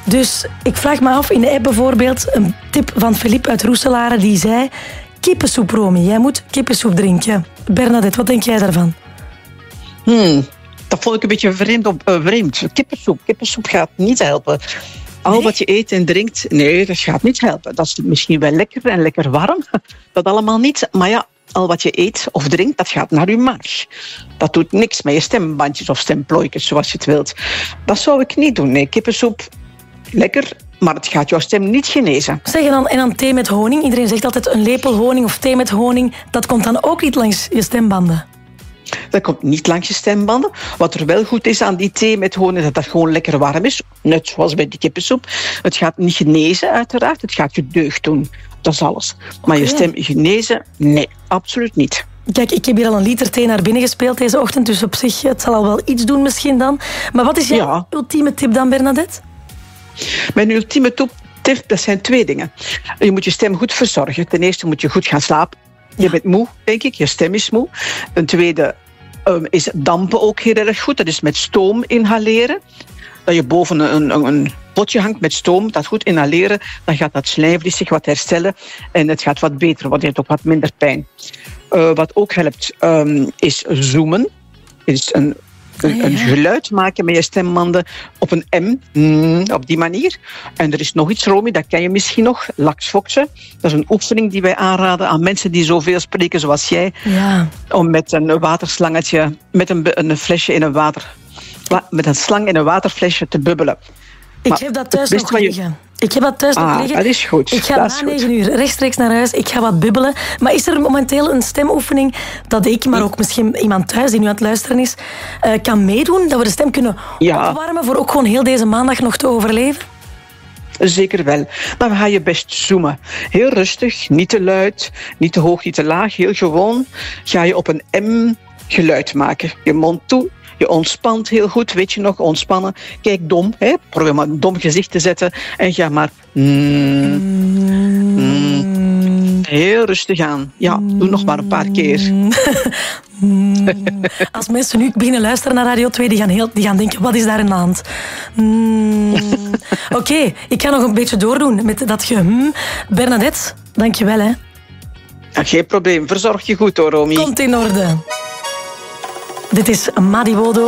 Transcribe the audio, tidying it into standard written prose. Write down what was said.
Dus ik vraag me af, in de app bijvoorbeeld, een tip van Philippe uit Roeselare, die zei: kippensoep, Romy, jij moet kippensoep drinken. Bernadette, wat denk jij daarvan? Dat vond ik een beetje vreemd. Kippensoep gaat niet helpen. Al wat je eet en drinkt, nee, dat gaat niet helpen. Dat is misschien wel lekker en lekker warm. Dat allemaal niet. Maar ja, al wat je eet of drinkt, dat gaat naar je maag. Dat doet niks met je stembandjes of stemplooikjes, zoals je het wilt. Dat zou ik niet doen. Nee, kippensoep, lekker, maar het gaat jouw stem niet genezen. Zeg, en dan thee met honing. Iedereen zegt altijd een lepel honing of thee met honing. Dat komt dan ook niet langs je stembanden. Dat komt niet langs je stembanden. Wat er wel goed is aan die thee met honing, dat dat gewoon lekker warm is. Net zoals bij die kippensoep. Het gaat niet genezen, uiteraard. Het gaat je deugd doen. Dat is alles. Maar je stem genezen? Nee, absoluut niet. Kijk, ik heb hier al een liter thee naar binnen gespeeld deze ochtend. Dus op zich, het zal al wel iets doen misschien dan. Maar wat is jouw ultieme tip dan, Bernadette? Mijn ultieme tip, dat zijn 2 dingen. Je moet je stem goed verzorgen. Ten eerste moet je goed gaan slapen. Je bent moe, denk ik. Je stem is moe. Ten tweede is dampen ook heel erg goed. Dat is met stoom inhaleren. Dat je boven een potje hangt met stoom, dat goed inhaleren. Dan gaat dat slijmvlies zich wat herstellen. En het gaat wat beter, want je hebt ook wat minder pijn. Wat ook helpt, is zoomen. Is een geluid maken met je stembanden op een M, op die manier. En er is nog iets, Romy, dat ken je misschien nog, laksfoksen. Dat is een oefening die wij aanraden aan mensen die zoveel spreken zoals jij. Ja. Om met een waterslangetje, met een flesje in een water, met een slang in een waterflesje te bubbelen. Ik heb dat thuis nog liggen. Dat is goed. Ik ga na 9 uur rechtstreeks naar huis. Ik ga wat bubbelen. Maar is er momenteel een stemoefening dat ik, maar ook misschien iemand thuis die nu aan het luisteren is, kan meedoen? Dat we de stem kunnen opwarmen voor ook gewoon heel deze maandag nog te overleven? Zeker wel. Maar we gaan je best zoomen. Heel rustig, niet te luid, niet te hoog, niet te laag. Heel gewoon ga je op een M geluid maken. Je mond toe. Je ontspant heel goed, weet je nog, ontspannen. Kijk dom, hè? Probeer maar een dom gezicht te zetten en ga maar heel rustig aan. Ja, doe nog maar een paar keer. Als mensen nu beginnen luisteren naar Radio 2, die gaan denken, wat is daar aan de hand? Oké, ik ga nog een beetje doordoen met dat Bernadette, dank je wel, hè. Geen probleem, verzorg je goed hoor, Romy. Komt in orde. Dit is Madiwodo.